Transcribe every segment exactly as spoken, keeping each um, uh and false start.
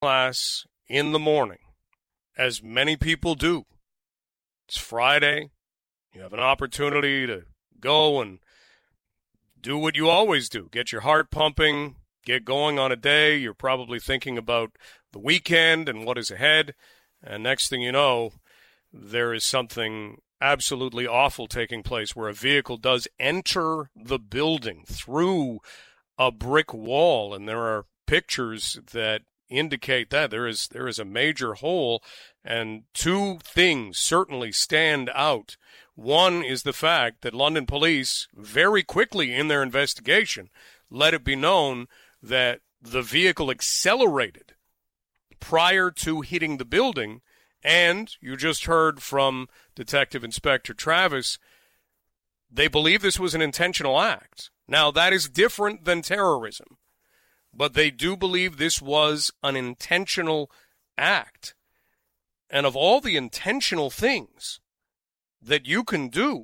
class in the morning, as many people do. It's Friday. You have an opportunity to go and do what you always do. Get your heart pumping, get going on a day. You're probably thinking about the weekend and what is ahead. And next thing you know, there is something absolutely awful taking place where a vehicle does enter the building through a brick wall. And there are pictures that indicate that there is there is a major hole, and two things certainly stand out. One is the fact that London police very quickly in their investigation let it be known that the vehicle accelerated prior to hitting the building, and you just heard from Detective Inspector Travis, they believe this was an intentional act. Now, that is different than terrorism, but they do believe this was an intentional act. And of all the intentional things that you can do,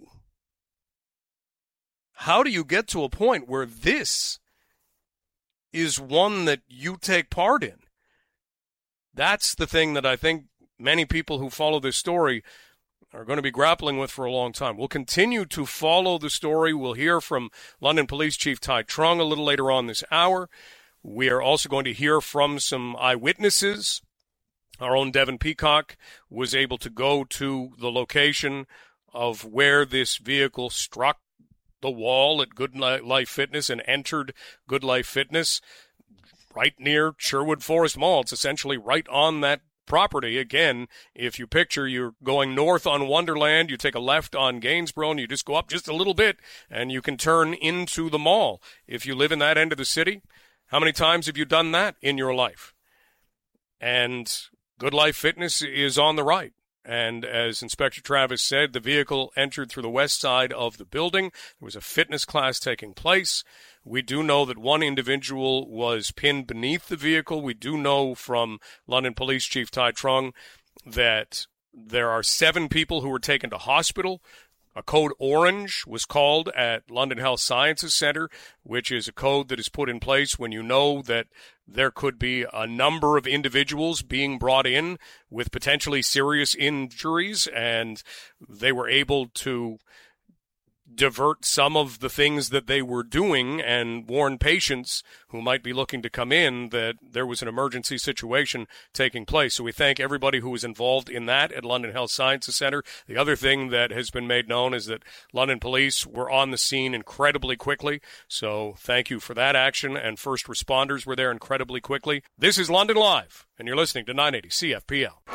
how do you get to a point where this is one that you take part in? That's the thing that I think many people who follow this story are going to be grappling with for a long time. We'll continue to follow the story. We'll hear from London Police Chief Ty Trung a little later on this hour. We are also going to hear from some eyewitnesses. Our own Devin Peacock was able to go to the location of where this vehicle struck the wall at Good Life Fitness and entered Good Life Fitness right near Sherwood Forest Mall. It's essentially right on that property. Again, if you picture you're going north on Wonderland, you take a left on Gainsborough, and you just go up just a little bit, and you can turn into the mall. If you live in that end of the city, how many times have you done that in your life? And Good Life Fitness is on the right. And as Inspector Travis said, the vehicle entered through the west side of the building. There was a fitness class taking place. We do know that one individual was pinned beneath the vehicle. We do know from London Police Chief Ty Trung that there are seven people who were taken to hospital. A code orange was called at London Health Sciences Center, which is a code that is put in place when you know that there could be a number of individuals being brought in with potentially serious injuries, and they were able to divert some of the things that they were doing and warn patients who might be looking to come in that there was an emergency situation taking place. So we thank everybody who was involved in that at London Health Sciences Center. The other thing that has been made known is that London police were on the scene incredibly quickly. So thank you for that action, and first responders were there incredibly quickly. This is London Live, and you're listening to nine eighty C F P L.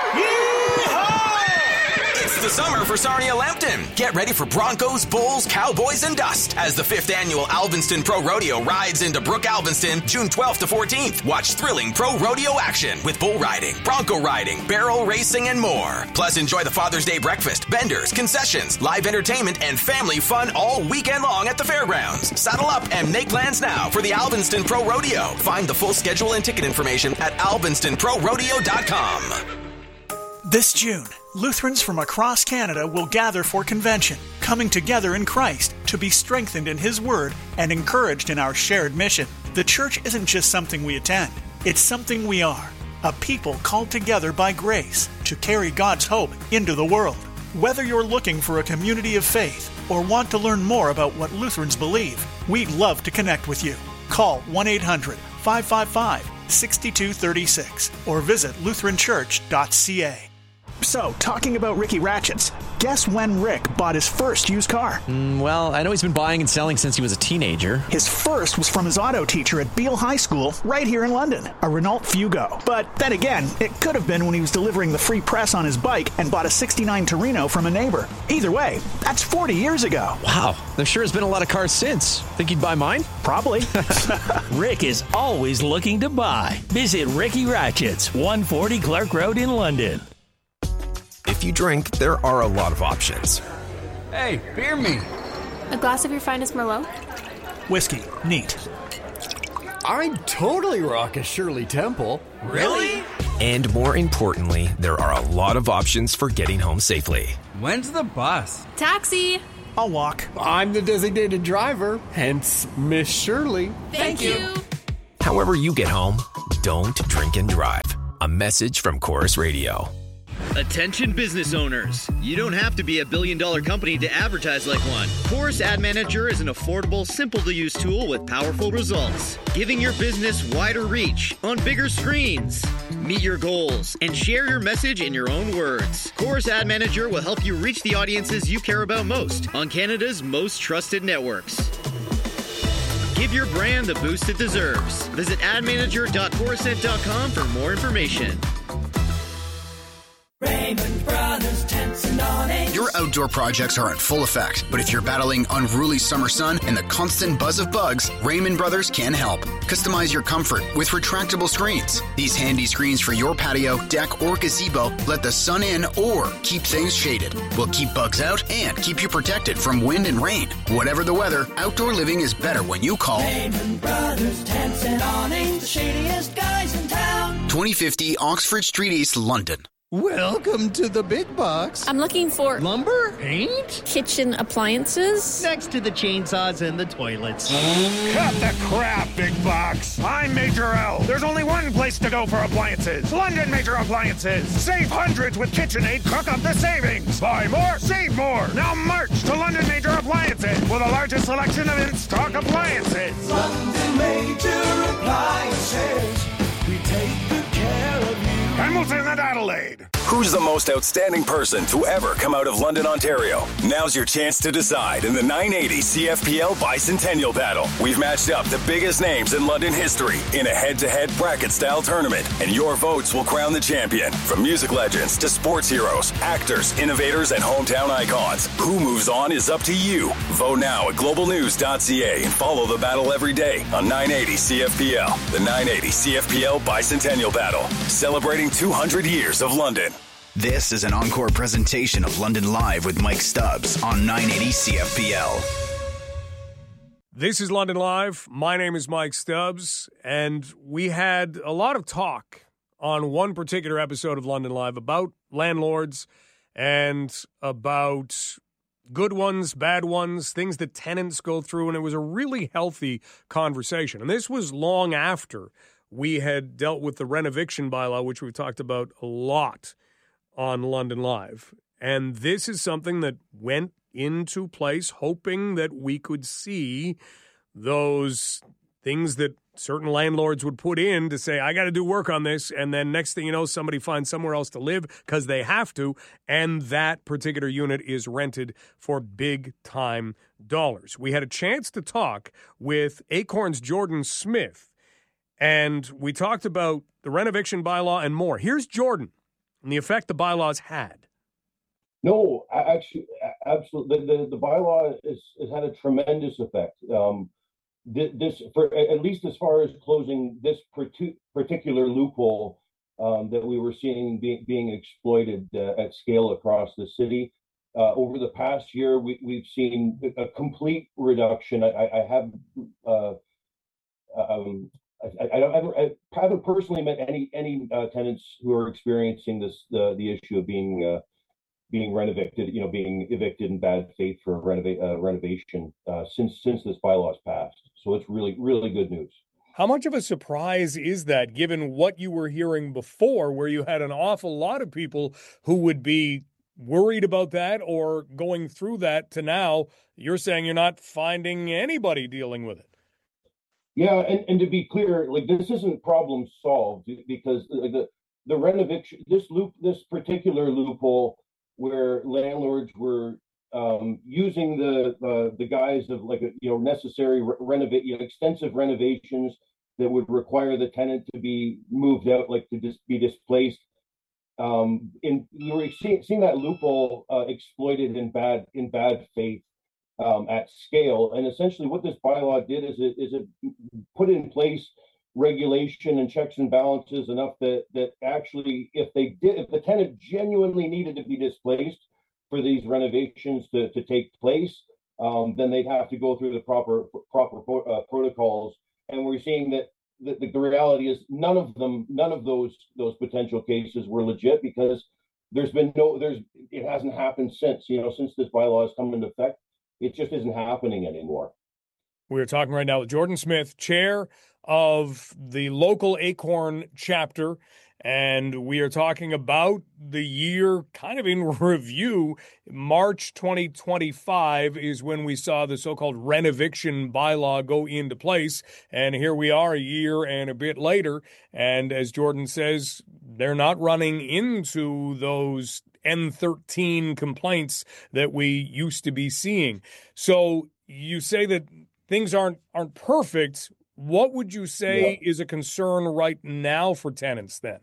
It's the summer for Sarnia Lambton. Get ready for Broncos, Bulls, Cowboys, and Dust as the fifth annual Alvinston Pro Rodeo rides into Brook Alvinston June twelfth to fourteenth. Watch thrilling pro rodeo action with bull riding, bronco riding, barrel racing, and more. Plus, enjoy the Father's Day breakfast, vendors, concessions, live entertainment, and family fun all weekend long at the fairgrounds. Saddle up and make plans now for the Alvinston Pro Rodeo. Find the full schedule and ticket information at alvinston pro rodeo dot com. This June, Lutherans from across Canada will gather for convention, coming together in Christ to be strengthened in His Word and encouraged in our shared mission. The church isn't just something we attend, it's something we are, a people called together by grace to carry God's hope into the world. Whether you're looking for a community of faith or want to learn more about what Lutherans believe, we'd love to connect with you. Call one eight hundred, five five five, six two three six or visit lutheran church dot c a. So, talking about Ricky Ratchets, guess when Rick bought his first used car? Mm, well, I know he's been buying and selling since he was a teenager. His first was from his auto teacher at Beale High School, right here in London, a Renault Fugo. But then again, it could have been when he was delivering the free press on his bike and bought a sixty-nine Torino from a neighbor. Either way, that's forty years ago. Wow, there sure has been a lot of cars since. Think he'd buy mine? Probably. Rick is always looking to buy. Visit Ricky Ratchets, one forty Clark Road in London. If you drink, there are a lot of options. Hey, beer me. A glass of your finest Merlot? Whiskey. Neat. I'd totally rock a Shirley Temple. Really? And more importantly, there are a lot of options for getting home safely. When's the bus? Taxi. I'll walk. I'm the designated driver, hence Miss Shirley. Thank, Thank you. However you get home, don't drink and drive. A message from Chorus Radio. Attention business owners. You don't have to be a billion dollar company to advertise like one. Chorus Ad Manager is an affordable, simple to use tool with powerful results, giving your business wider reach on bigger screens. Meet your goals and share your message in your own words. Chorus Ad Manager will help you reach the audiences you care about most on Canada's most trusted networks. Give your brand the boost it deserves. Visit ad manager dot chorusent dot com for more information. Raymond Brothers Tents and Awnings. Your outdoor projects are in full effect, but if you're battling unruly summer sun and the constant buzz of bugs, Raymond Brothers can help. Customize your comfort with retractable screens. These handy screens for your patio, deck, or gazebo let the sun in or keep things shaded. Will keep bugs out and keep you protected from wind and rain. Whatever the weather, outdoor living is better when you call Raymond Brothers Tents and Awnings, the shadiest guys in town. twenty fifty Oxford Street East, London. Welcome to the big box. I'm looking for lumber, paint, kitchen appliances. Next to the chainsaws and the toilets. Cut the crap, big box. I'm Major L. There's only one place to go for appliances. London Major Appliances. Save hundreds with KitchenAid. Cook up the savings. Buy more, save more. Now march to London Major Appliances with the largest selection of in-stock appliances. London Major Appliances. We take good care of you. Hamilton and Adelaide. Who's the most outstanding person to ever come out of London, Ontario? Now's your chance to decide in the nine eighty C F P L Bicentennial Battle. We've matched up the biggest names in London history in a head-to-head bracket-style tournament, and your votes will crown the champion. From music legends to sports heroes, actors, innovators, and hometown icons. Who moves on is up to you. Vote now at global news dot c a and follow the battle every day on nine eighty C F P L. The nine eighty C F P L Bicentennial Battle, celebrating two hundred years of London. This is an encore presentation of London Live with Mike Stubbs on nine eighty C F P L. This is London Live. My name is Mike Stubbs, and we had a lot of talk on one particular episode of London Live about landlords and about good ones, bad ones, things that tenants go through, and it was a really healthy conversation. And this was long after we had dealt with the renoviction bylaw, which we've talked about a lot on London Live. And this is something that went into place hoping that we could see those things that certain landlords would put in to say, I got to do work on this. And then next thing you know, somebody finds somewhere else to live because they have to. And that particular unit is rented for big time dollars. We had a chance to talk with Acorn's Jordan Smith, and we talked about the renoviction bylaw and more. Here's Jordan and the effect the bylaws had. No, actually, absolutely. The, the, the bylaw is, has had a tremendous effect. Um, this, for at least as far as closing this particular loophole um, that we were seeing be, being exploited uh, at scale across the city. Uh, over the past year, we, we've seen a complete reduction. I, I have, uh, um, I, I, don't, I haven't personally met any any uh, tenants who are experiencing this the the issue of being uh, being renovated, you know, being evicted in bad faith for renova- uh, renovation uh, since since this bylaw's passed. So it's really really good news. How much of a surprise is that, given what you were hearing before, where you had an awful lot of people who would be worried about that or going through that, to now you're saying you're not finding anybody dealing with it? Yeah, and, and to be clear, like, this isn't problem solved, because the the, the renovation, this loop, this particular loophole where landlords were um, using the uh, the guise of, like, a, you know, necessary re- renovate, you know, extensive renovations that would require the tenant to be moved out, like to just be displaced. Um, in you were seeing, seeing that loophole uh, exploited in bad in bad faith. Um, at scale. And essentially what this bylaw did is it is it put in place regulation and checks and balances enough that that actually, if they did, if the tenant genuinely needed to be displaced for these renovations to, to take place, um, then they'd have to go through the proper proper uh, protocols. And we're seeing that the, the, the reality is none of them, none of those those potential cases were legit, because there's been no, there's it hasn't happened since, you know, since this bylaw has come into effect. It just isn't happening anymore. We're talking right now with Jordan Smith, chair of the local Acorn chapter, and we are talking about the year kind of in review. March twenty twenty-five is when we saw the so-called renoviction bylaw go into place, and here we are a year and a bit later, and as Jordan says, they're not running into those N thirteen complaints that we used to be seeing. So you say that things aren't aren't perfect. What would you say yeah. is a concern right now for tenants then?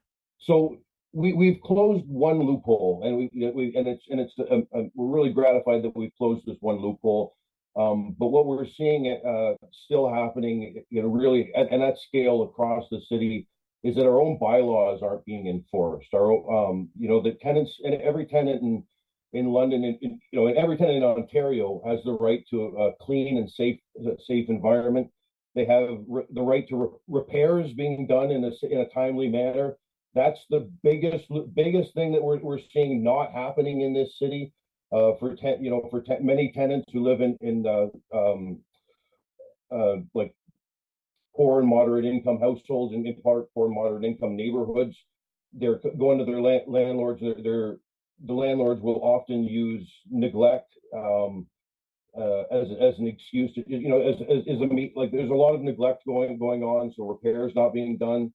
So we we've closed one loophole, and we, we and it's and it's uh, uh, we're really gratified that we've closed this one loophole. Um, but what we're seeing uh, still happening, you know, really at, and at scale across the city, is that our own bylaws aren't being enforced. Our um, you know, the tenants and every tenant in in London, and you know, and every tenant in Ontario has the right to a clean and safe safe environment. They have re- the right to re- repairs being done in a in a timely manner. That's the biggest biggest thing that we're we're seeing not happening in this city. Uh, for ten, you know, for ten, many tenants who live in in uh, um, uh, like poor and moderate income households, and in part poor and moderate income neighborhoods, they're going to their la- landlords. They're, they're the landlords will often use neglect um, uh, as as an excuse to, you know, as as, as a meet like there's a lot of neglect going going on, so repairs not being done.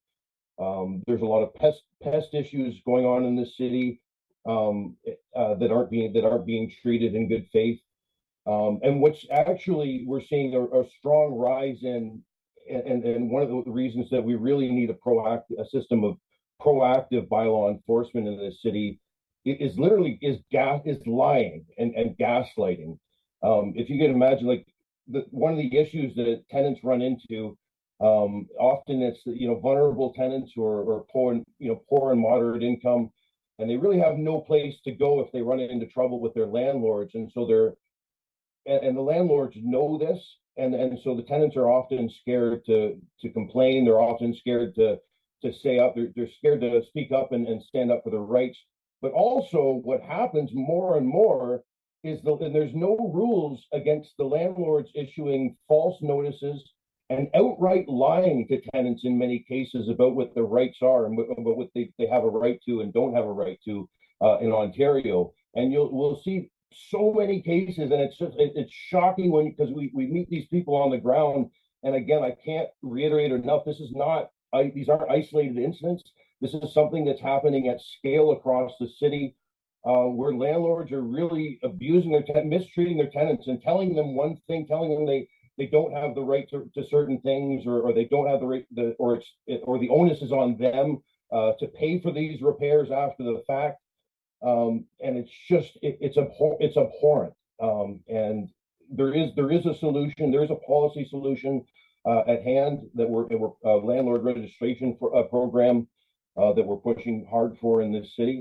Um, there's a lot of pest pest issues going on in this city um, uh, that aren't being that aren't being treated in good faith. Um, and which actually we're seeing a, a strong rise in, and, and one of the reasons that we really need a proactive a system of proactive bylaw enforcement in this city is literally is gas is lying and, and gaslighting. Um, if you can imagine, like the, one of the issues that tenants run into. Um, often it's, you know, vulnerable tenants who are, are poor and, you know, poor and moderate income, and they really have no place to go if they run into trouble with their landlords. And so they're, and, and the landlords know this. And, and so the tenants are often scared to, to complain. They're often scared to, to say up, they're, they're scared to speak up and, and stand up for their rights. But also what happens more and more is the, and there's no rules against the landlords issuing false notices and outright lying to tenants in many cases about what their rights are and about what they, they have a right to and don't have a right to uh, in Ontario. And you'll we'll see so many cases, and it's just it, it's shocking when because we, we meet these people on the ground. And again, I can't reiterate enough, this is not I, these aren't isolated incidents. This is something that's happening at scale across the city, uh, where landlords are really abusing their ten- mistreating their tenants and telling them one thing, telling them they. They don't have the right to, to certain things, or, or they don't have the right, the, or it's, it, or the onus is on them uh, to pay for these repairs after the fact, um, and it's just it, it's abhor- it's abhorrent. Um, and there is there is a solution. There is a policy solution uh, at hand that we're, that we're uh, landlord registration for a program uh, that we're pushing hard for in this city.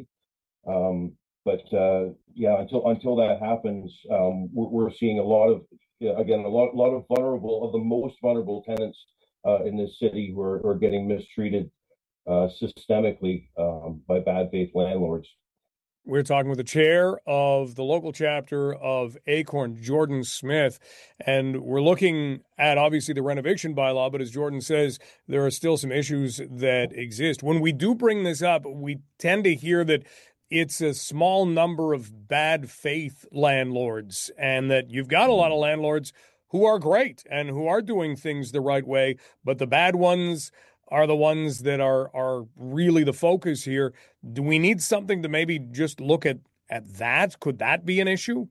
Um, but uh, yeah, until until that happens, um, we're, we're seeing a lot of. Yeah, again, a lot, lot of vulnerable, of the most vulnerable tenants uh, in this city who are, who are getting mistreated uh, systemically um, by bad faith landlords. We're talking with the chair of the local chapter of Acorn, Jordan Smith, and we're looking at obviously the renovation bylaw, but as Jordan says, there are still some issues that exist. When we do bring this up, we tend to hear that it's a small number of bad faith landlords, and that you've got a lot of landlords who are great and who are doing things the right way, but the bad ones are the ones that are are really the focus here. Do we need something to maybe just look at, at that? Could that be an issue?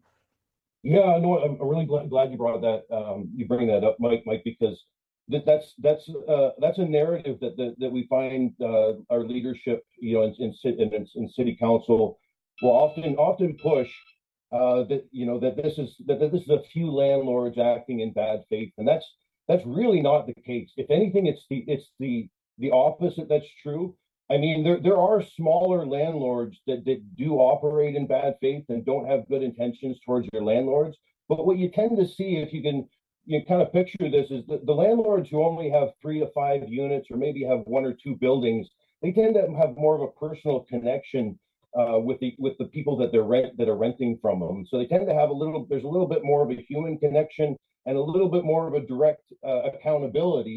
Yeah, no, I'm really glad, glad you brought that. Um, you bring that up, Mike, Mike, because that, that's that's uh, that's a narrative that that, that we find uh, our leadership, you know, in in, in, in city council will often often push uh, that you know that this is that, that this is a few landlords acting in bad faith, and that's that's really not the case. If anything, it's the it's the the opposite that's true. I mean, there there are smaller landlords that, that do operate in bad faith and don't have good intentions towards their landlords. But what you tend to see, if you can you kind of picture this, is the, the landlords who only have three to five units or maybe have one or two buildings, they tend to have more of a personal connection uh, with the with the people that they're rent that are renting from them. So they tend to have a little. There's a little bit more of a human connection and a little bit more of a direct uh, accountability.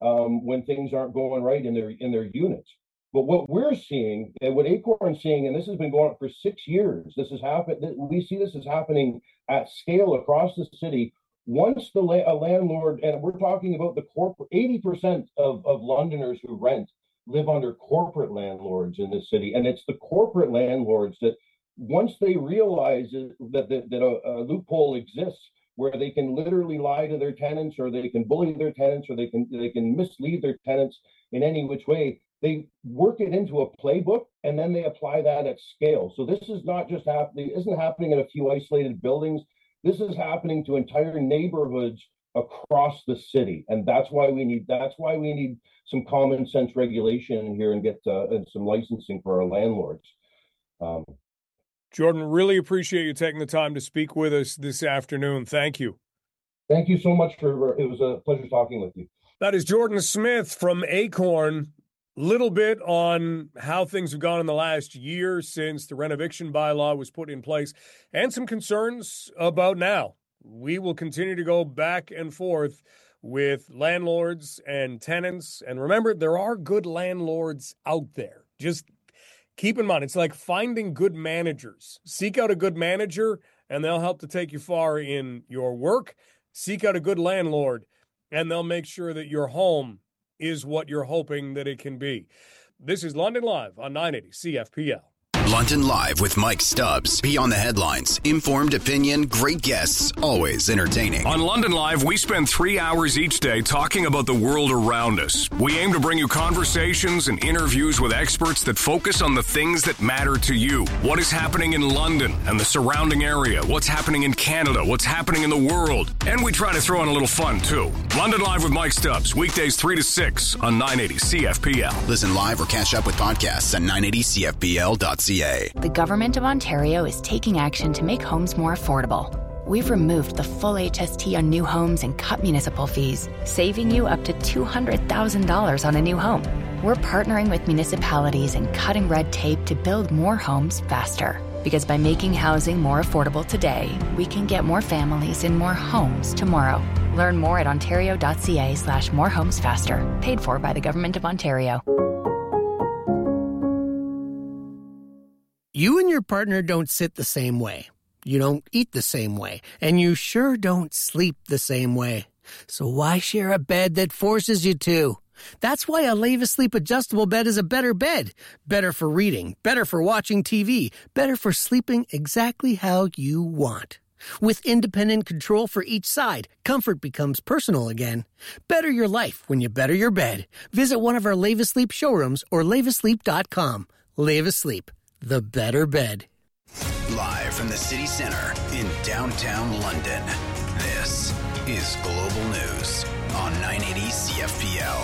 um, when things aren't going right in their in their units. But what we're seeing, and what Acorn's seeing, and this has been going on for six years, this has happened. We see this is happening at scale across the city. Once the la- a landlord, and we're talking about the corporate, eighty percent of, of Londoners who rent live under corporate landlords in the city, and it's the corporate landlords that, once they realize that that, that a, a loophole exists where they can literally lie to their tenants, or they can bully their tenants, or they can they can mislead their tenants in any which way, they work it into a playbook and then they apply that at scale. So this is not just happening, isn't happening in a few isolated buildings. This is happening to entire neighborhoods across the city, and that's why we need that's why we need some common sense regulation in here and get uh, and some licensing for our landlords. Um, Jordan, really appreciate you taking the time to speak with us this afternoon. Thank you. Thank you so much for. It was a pleasure talking with you. That is Jordan Smith from Acorn. Little bit on how things have gone in the last year since the rent eviction bylaw was put in place, and some concerns about now. We will continue to go back and forth with landlords and tenants. And remember, there are good landlords out there. Just keep in mind, it's like finding good managers. Seek out a good manager, and they'll help to take you far in your work. Seek out a good landlord, and they'll make sure that your home is what you're hoping that it can be. This is London Live on nine eighty C F P L. London Live with Mike Stubbs. Beyond the headlines, informed opinion, great guests, always entertaining. On London Live, we spend three hours each day talking about the world around us. We aim to bring you conversations and interviews with experts that focus on the things that matter to you. What is happening in London and the surrounding area? What's happening in Canada? What's happening in the world? And we try to throw in a little fun, too. London Live with Mike Stubbs, weekdays three to six on nine eighty C F P L. Listen live or catch up with podcasts at nine eighty C F P L dot C A. The Government of Ontario is taking action to make homes more affordable. We've removed the full H S T on new homes and cut municipal fees, saving you up to two hundred thousand dollars on a new home. We're partnering with municipalities and cutting red tape to build more homes faster. Because by making housing more affordable today, we can get more families in more homes tomorrow. Learn more at ontario.ca slash more homes faster. Paid for by the Government of Ontario. You and your partner don't sit the same way. You don't eat the same way. And you sure don't sleep the same way. So why share a bed that forces you to? That's why a Leva Sleep adjustable bed is a better bed. Better for reading, better for watching T V, better for sleeping exactly how you want. With independent control for each side, comfort becomes personal again. Better your life when you better your bed. Visit one of our Leva Sleep showrooms or leva sleep dot com. Leva Sleep. The better bed. Live from the city center in downtown London, this is Global News on nine eighty C F P L.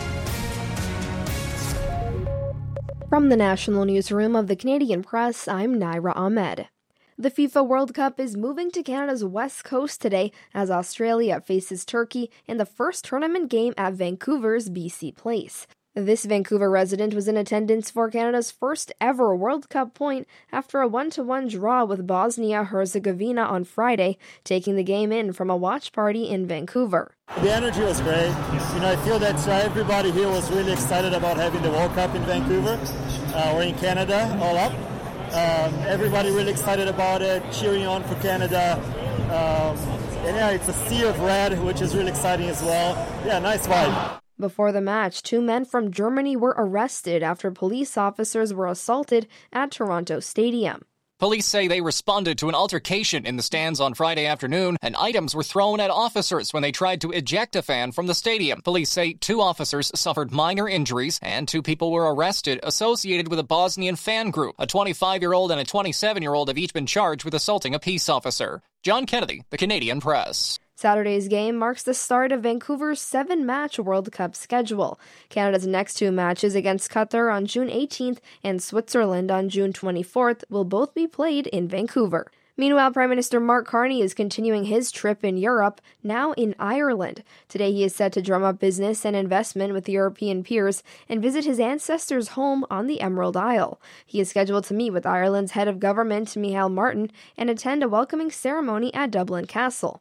From the National Newsroom of the Canadian Press, I'm Naira Ahmed. The FIFA World Cup is moving to Canada's west coast today as Australia faces Turkey in the first tournament game at Vancouver's B C Place. This Vancouver resident was in attendance for Canada's first ever World Cup point after a one to one draw with Bosnia-Herzegovina on Friday, taking the game in from a watch party in Vancouver. The energy was great. You know, I feel that uh, everybody here was really excited about having the World Cup in Vancouver uh, or in Canada, all up. Um, everybody really excited about it, cheering on for Canada. Um, and yeah, it's a sea of red, which is really exciting as well. Yeah, nice vibe. Before the match, two men from Germany were arrested after police officers were assaulted at Toronto Stadium. Police say they responded to an altercation in the stands on Friday afternoon, and items were thrown at officers when they tried to eject a fan from the stadium. Police say two officers suffered minor injuries, and two people were arrested associated with a Bosnian fan group. A twenty-five-year-old and a twenty-seven-year-old have each been charged with assaulting a peace officer. John Kennedy, The Canadian Press. Saturday's game marks the start of Vancouver's seven-match World Cup schedule. Canada's next two matches against Qatar on June eighteenth and Switzerland on June twenty-fourth will both be played in Vancouver. Meanwhile, Prime Minister Mark Carney is continuing his trip in Europe, now in Ireland. Today he is set to drum up business and investment with European peers and visit his ancestors' home on the Emerald Isle. He is scheduled to meet with Ireland's head of government, Micheál Martin, and attend a welcoming ceremony at Dublin Castle.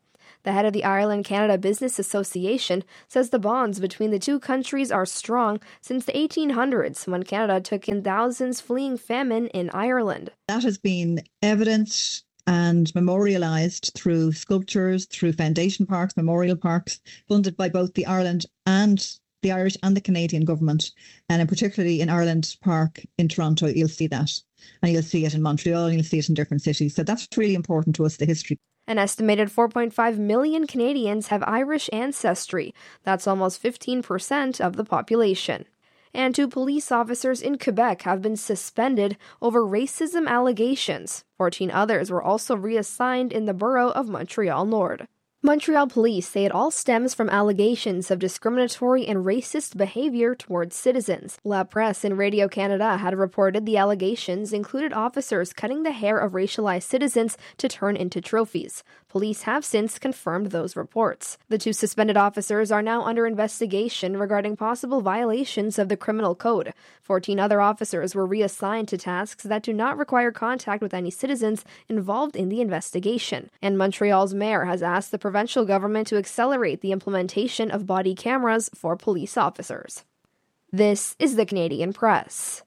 The head of the Ireland-Canada Business Association says the bonds between the two countries are strong since the eighteen hundreds, when Canada took in thousands fleeing famine in Ireland. That has been evidenced and memorialised through sculptures, through foundation parks, memorial parks, funded by both the Ireland and the Irish and the Canadian government. And in particularly in Ireland Park in Toronto, you'll see that. And you'll see it in Montreal, and you'll see it in different cities. So that's really important to us, the history. An estimated four point five million Canadians have Irish ancestry. That's almost fifteen percent of the population. And two police officers in Quebec have been suspended over racism allegations. fourteen others were also reassigned in the borough of Montreal Nord. Montreal police say it all stems from allegations of discriminatory and racist behavior towards citizens. La Presse and Radio-Canada had reported the allegations included officers cutting the hair of racialized citizens to turn into trophies. Police have since confirmed those reports. The two suspended officers are now under investigation regarding possible violations of the criminal code. Fourteen other officers were reassigned to tasks that do not require contact with any citizens involved in the investigation. And Montreal's mayor has asked the provincial government to accelerate the implementation of body cameras for police officers. This is the Canadian Press.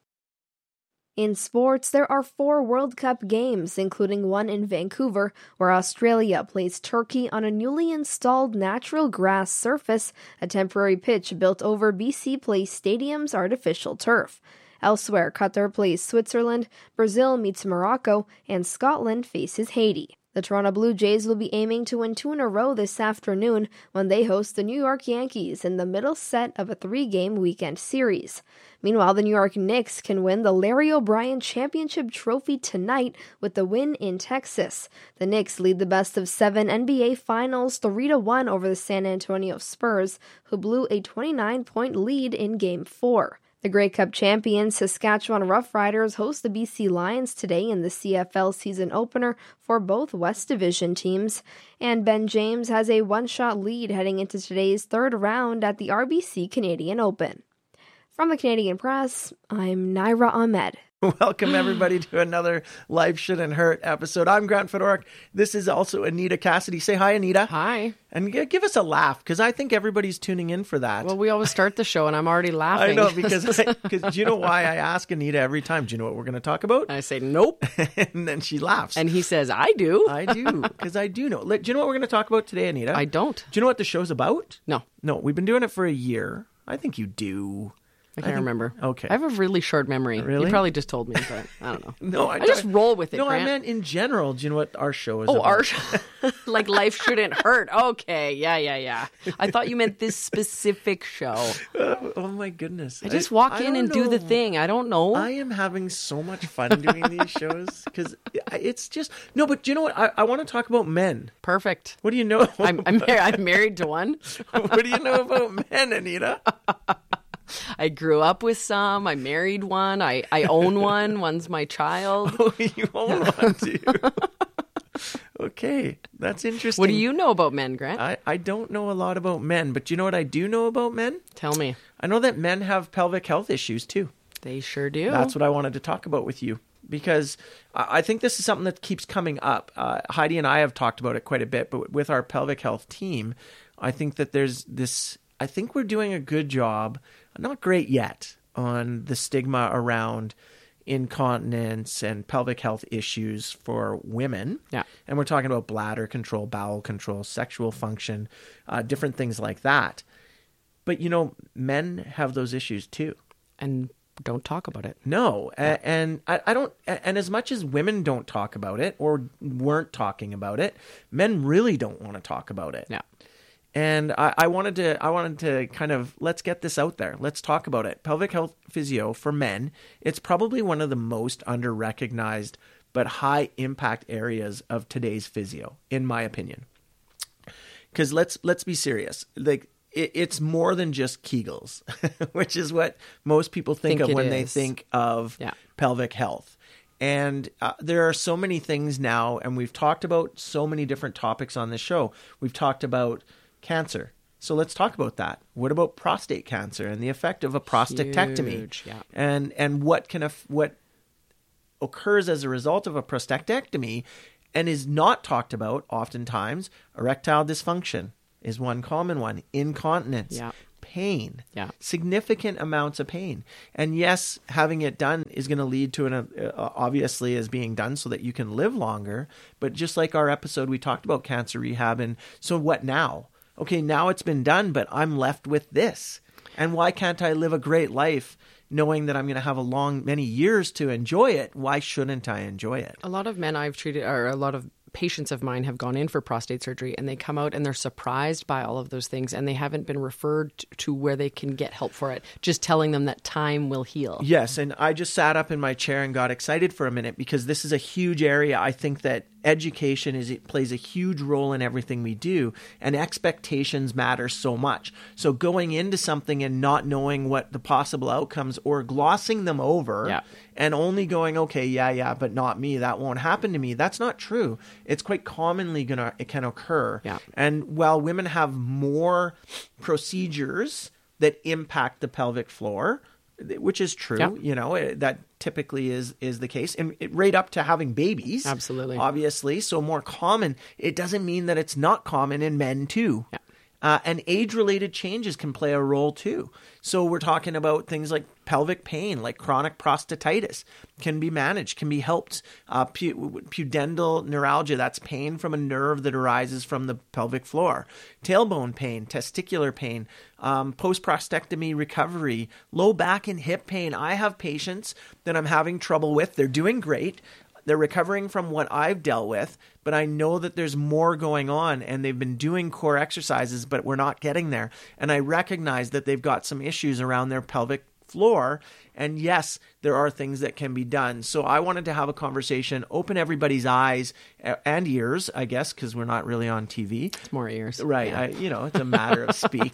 In sports, there are four World Cup games, including one in Vancouver, where Australia plays Turkey on a newly installed natural grass surface, a temporary pitch built over B C Place Stadium's artificial turf. Elsewhere, Qatar plays Switzerland, Brazil meets Morocco, and Scotland faces Haiti. The Toronto Blue Jays will be aiming to win two in a row this afternoon when they host the New York Yankees in the middle set of a three-game weekend series. Meanwhile, the New York Knicks can win the Larry O'Brien Championship Trophy tonight with the win in Texas. The Knicks lead the best of seven N B A Finals three to one over the San Antonio Spurs, who blew a twenty-nine point lead in Game four. The Grey Cup champions Saskatchewan Roughriders host the B C Lions today in the C F L season opener for both West Division teams. And Ben James has a one-shot lead heading into today's third round at the R B C Canadian Open. From the Canadian Press, I'm Naira Ahmed. Welcome, everybody, to another Life Shouldn't Hurt episode. I'm Grant Fedoruk. This is also Anita Cassidy. Say hi, Anita. Hi. And g- give us a laugh, because I think everybody's tuning in for that. Well, we always start the show, and I'm already laughing. I know, because I, cause, do you know why I ask Anita every time? Do you know what we're going to talk about? I say, nope. And then she laughs. And he says, I do. I do, because I do know. Do you know what we're going to talk about today, Anita? I don't. Do you know what the show's about? No. No, we've been doing it for a year. I think you do. I can't I think, remember. Okay. I have a really short memory. Really? You probably just told me, but I don't know. no, I, I just roll with it, No, Grant. I meant in general. Do you know what our show is oh, about? our show. Like Life Shouldn't Hurt. Okay. Yeah, yeah, yeah. I thought you meant this specific show. Oh, oh my goodness. I just walk I, in I and know. do the thing. I don't know. I am having so much fun doing these shows because it's just... No, but do you know what? I, I want to talk about men. Perfect. What do you know? I'm, I'm, mar- I'm married to one. What do you know about men, Anita? I grew up with some. I married one. I, I own one. One's my child. Oh, you own one too. Okay, that's interesting. What do you know about men, Grant? I, I don't know a lot about men, but you know what I do know about men? Tell me. I know that men have pelvic health issues too. They sure do. That's what I wanted to talk about with you, because I think this is something that keeps coming up. Uh, Heidi and I have talked about it quite a bit, but with our pelvic health team, I think that there's this... I think we're doing a good job, not great yet, on the stigma around incontinence and pelvic health issues for women. Yeah. And we're talking about bladder control, bowel control, sexual function, uh, different things like that. But, you know, men have those issues too. And don't talk about it. No. Yeah. And, and I, I don't, and as much as women don't talk about it or weren't talking about it, men really don't want to talk about it. Yeah. And I, I wanted to I wanted to kind of, let's get this out there. Let's talk about it. Pelvic health physio for men, it's probably one of the most under-recognized but high-impact areas of today's physio, in my opinion. Because let's let's be serious. Like it, it's more than just Kegels, which is what most people think, think of when is. they think of yeah. pelvic health. And uh, there are so many things now, and we've talked about so many different topics on this show. We've talked about cancer. So let's talk about that. What about prostate cancer and the effect of a prostatectomy? Huge, yeah. And and what can af- what occurs as a result of a prostatectomy and is not talked about oftentimes. Erectile dysfunction is one common one. Incontinence. Yeah. Pain. Yeah. Significant amounts of pain. And yes, having it done is going to lead to an, uh, obviously as being done so that you can live longer. But just like our episode, we talked about cancer rehab. And so what now? Okay, now it's been done, but I'm left with this. And why can't I live a great life knowing that I'm going to have a long, many years to enjoy it? Why shouldn't I enjoy it? A lot of men I've treated, or a lot of patients of mine have gone in for prostate surgery and they come out and they're surprised by all of those things and they haven't been referred to where they can get help for it. Just telling them that time will heal. Yes. And I just sat up in my chair and got excited for a minute because this is a huge area. I think that education is it plays a huge role in everything we do, and expectations matter so much. So going into something and not knowing what the possible outcomes or glossing them over yeah. and only going, okay, yeah, yeah, but not me. That won't happen to me. That's not true. It's quite commonly gonna it can occur. Yeah. And while women have more procedures that impact the pelvic floor, which is true, yeah. you know, that typically is is the case, and it, right up to having babies. Absolutely. Obviously, so more common. It doesn't mean that it's not common in men too. Yeah. Uh, and age-related changes can play a role too. So we're talking about things like pelvic pain, like chronic prostatitis, can be managed, can be helped. Uh, pu- pudendal neuralgia, that's pain from a nerve that arises from the pelvic floor. Tailbone pain, testicular pain, um, post-prostectomy recovery, low back and hip pain. I have patients that I'm having trouble with. They're doing great. They're recovering from what I've dealt with, but I know that there's more going on, and they've been doing core exercises, but we're not getting there. And I recognize that they've got some issues around their pelvic floor. And yes, there are things that can be done. So I wanted to have a conversation, open everybody's eyes and ears, I guess, because we're not really on T V. It's more ears. Right. Yeah. I, you know, it's a matter of speak,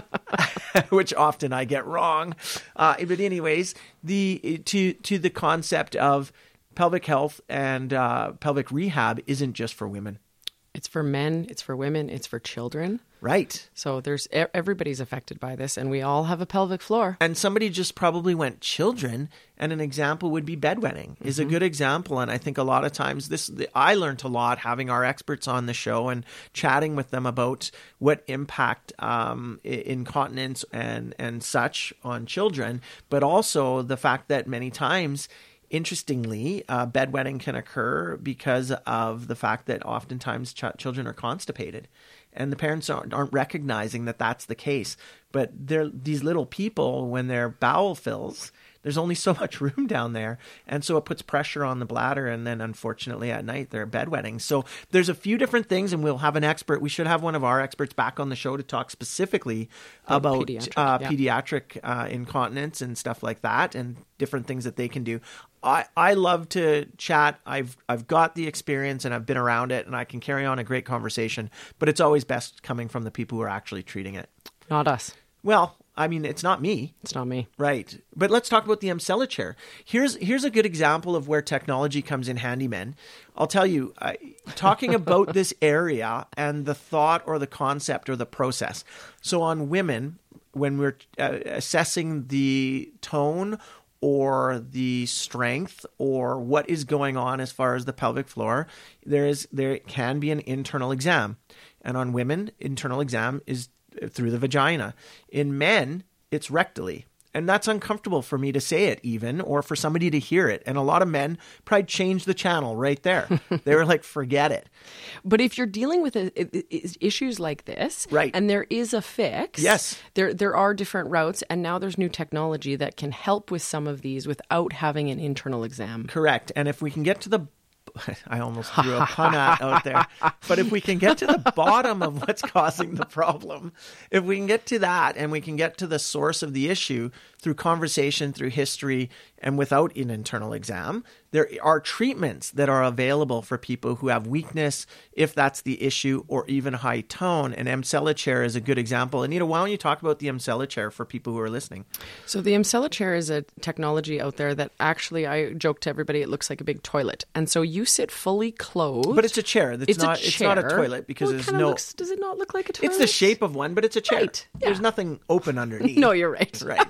which often I get wrong. Uh, but anyways, the to to the concept of pelvic health and uh, pelvic rehab isn't just for women. It's for men, it's for women, it's for children. Right. So there's everybody's affected by this, and we all have a pelvic floor. And somebody just probably went children, and an example would be bedwetting mm-hmm. is a good example. And I think a lot of times this, I learned a lot having our experts on the show and chatting with them about what impact um, incontinence and, and such on children, but also the fact that many times, interestingly, uh, bedwetting can occur because of the fact that oftentimes ch- children are constipated, and the parents aren't, aren't recognizing that that's the case. But they're these little people, when their bowel fills, there's only so much room down there, and so it puts pressure on the bladder, and then unfortunately at night they're bedwetting. So there's a few different things, and we'll have an expert. We should have one of our experts back on the show to talk specifically about pediatric, uh, yeah. pediatric uh, incontinence and stuff like that, and different things that they can do. I, I love to chat. I've I've got the experience and I've been around it, and I can carry on a great conversation, but it's always best coming from the people who are actually treating it. Not us. Well, I mean, it's not me. It's not me. Right. But let's talk about the Emsella chair. Here's here's a good example of where technology comes in handy, men. I'll tell you, uh, talking about this area and the thought or the concept or the process. So on women, when we're uh, assessing the tone or the strength or what is going on as far as the pelvic floor, there is there can be an internal exam. And on women, internal exam is through the vagina. In men, it's rectally. And that's uncomfortable for me to say it even, or for somebody to hear it. And a lot of men probably changed the channel right there. They were like, forget it. But if you're dealing with a, a, a, issues like this, right, and there is a fix, yes, there there are different routes, and now there's new technology that can help with some of these without having an internal exam. Correct. And if we can get to the I almost threw a pun out there. But if we can get to the bottom of what's causing the problem, if we can get to that and we can get to the source of the issue through conversation, through history, and without an internal exam, there are treatments that are available for people who have weakness, if that's the issue, or even high tone. And Emsella chair is a good example. Anita, why don't you talk about the Emsella chair for people who are listening? So the Emsella chair is a technology out there that actually, I joke to everybody, it looks like a big toilet. And so you sit fully clothed. But it's a chair. That's it's not, a chair. It's not a toilet because well, it there's no... Looks, does it not look like a toilet? It's the shape of one, but it's a chair. Right. Yeah. There's nothing open underneath. No, you're right. Right.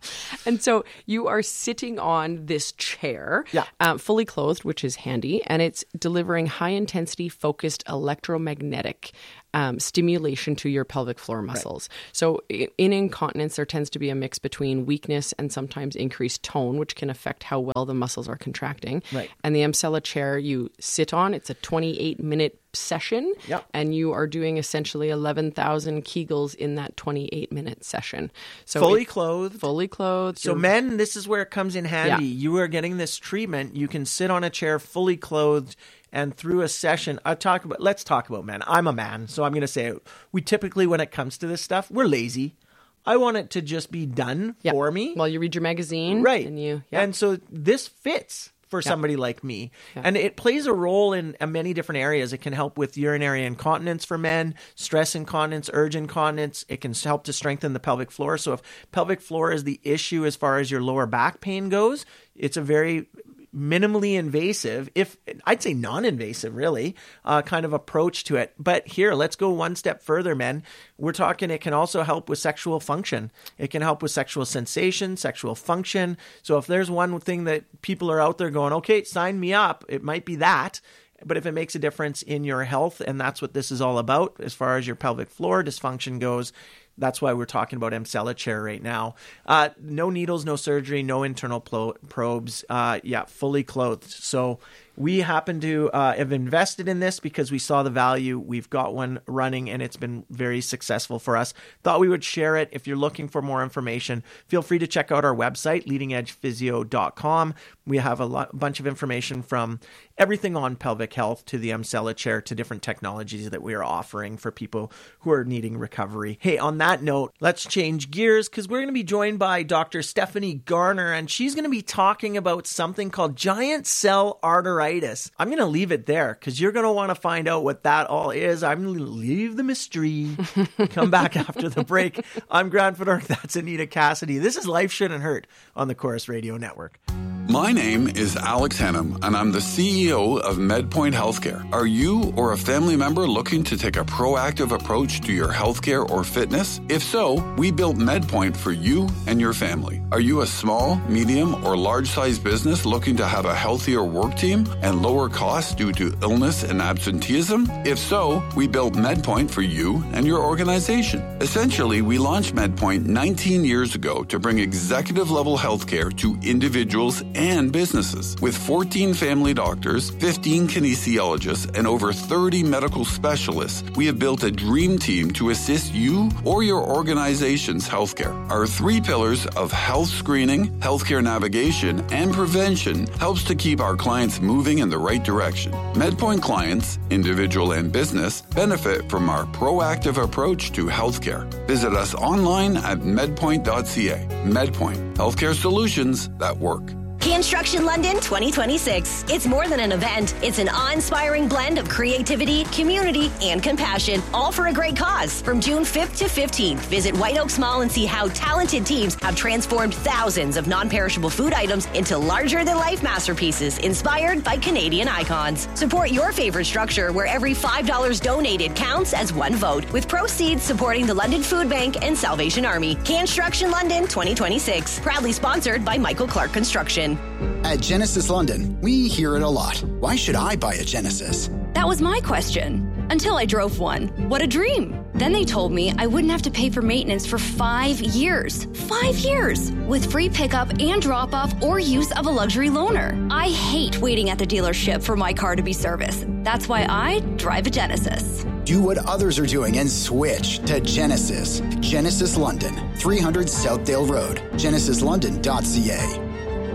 And so you are sitting on this chair, yeah. um, fully clothed, which is handy, and it's delivering high-intensity focused electromagnetic um, stimulation to your pelvic floor muscles. Right. So in incontinence, there tends to be a mix between weakness and sometimes increased tone, which can affect how well the muscles are contracting. Right. And the Emsella chair you sit on, it's a twenty-eight minute session, yep. and you are doing essentially eleven thousand Kegels in that twenty-eight minute session. So fully it, clothed. Fully clothed. So men, this is where it comes in handy. Yeah. You are getting this treatment. You can sit on a chair fully clothed, and through a session, I talk about, let's talk about men. I'm a man, so I'm going to say it. We typically, when it comes to this stuff, we're lazy. I want it to just be done yep. for me. Well, you read your magazine. Right. And, you, yep. and so this fits for yep. somebody like me. Yep. And it plays a role in uh, many different areas. It can help with urinary incontinence for men, stress incontinence, urge incontinence. It can help to strengthen the pelvic floor. So if pelvic floor is the issue as far as your lower back pain goes, it's a very minimally invasive, if I'd say non-invasive really, uh, kind of approach to it. But here, let's go one step further, men. We're talking it can also help with sexual function. It can help with sexual sensation, sexual function. So if there's one thing that people are out there going, okay, sign me up, it might be that. But if it makes a difference in your health, and that's what this is all about as far as your pelvic floor dysfunction goes, that's why we're talking about Emsella chair right now. Uh, no needles, no surgery, no internal plo- probes. Uh, yeah, fully clothed. So we happen to uh, have invested in this because we saw the value. We've got one running, and it's been very successful for us. Thought we would share it. If you're looking for more information, feel free to check out our website, leading edge physio dot com. We have a lot, bunch of information from everything on pelvic health to the Emsella chair to different technologies that we are offering for people who are needing recovery. Hey, on that note, let's change gears because we're going to be joined by Doctor Stephanie Garner, and she's going to be talking about something called giant cell arteritis. I'm going to leave it there because you're going to want to find out what that all is. I'm going to leave the mystery. Come back after the break. I'm Grant Fedork. That's Anita Cassidy. This is Life Shouldn't Hurt on the Chorus Radio Network. My name is Alex Hannum, and I'm the C E O of MedPoint Healthcare. Are you or a family member looking to take a proactive approach to your healthcare or fitness? If so, we built MedPoint for you and your family. Are you a small, medium, or large-sized business looking to have a healthier work team and lower costs due to illness and absenteeism? If so, we built MedPoint for you and your organization. Essentially, we launched MedPoint nineteen years ago to bring executive-level healthcare to individuals and businesses. With fourteen family doctors, fifteen kinesiologists, and over thirty medical specialists, we have built a dream team to assist you or your organization's healthcare. Our three pillars of health screening, healthcare navigation, and prevention helps to keep our clients moving in the right direction. MedPoint clients, individual and business, benefit from our proactive approach to healthcare. Visit us online at medpoint dot c a. MedPoint, healthcare solutions that work. Construction London twenty twenty-six. It's more than an event. It's an awe-inspiring blend of creativity, community, and compassion, all for a great cause. From June fifth to fifteenth, visit White Oaks Mall and see how talented teams have transformed thousands of non-perishable food items into larger-than-life masterpieces inspired by Canadian icons. Support your favorite structure where every five dollars donated counts as one vote, with proceeds supporting the London Food Bank and Salvation Army. Construction London twenty twenty-six. Proudly sponsored by Michael Clark Construction. At Genesis London, we hear it a lot. Why should I buy a Genesis? That was my question. Until I drove one. What a dream. Then they told me I wouldn't have to pay for maintenance for five years. Five years! With free pickup and drop-off or use of a luxury loaner. I hate waiting at the dealership for my car to be serviced. That's why I drive a Genesis. Do what others are doing and switch to Genesis. Genesis London, three hundred Southdale Road. genesis london dot c a.